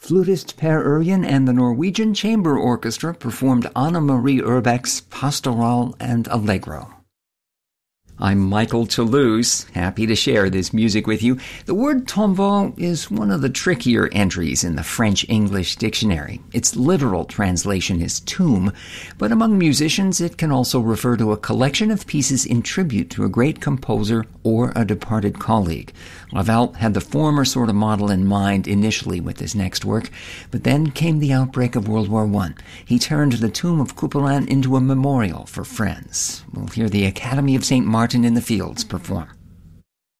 Flutist Per Ørjan and the Norwegian Chamber Orchestra performed Anna Marie Urbeck's Pastoral and Allegro. I'm Michael Toulouse, happy to share this music with you. The word tombeau is one of the trickier entries in the French-English dictionary. Its literal translation is tomb, but among musicians it can also refer to a collection of pieces in tribute to a great composer or a departed colleague. Ravel had the former sort of model in mind initially with his next work, but then came the outbreak of World War I. He turned the tomb of Couperin into a memorial for friends. We'll hear the Academy of St. Martin in the Fields perform.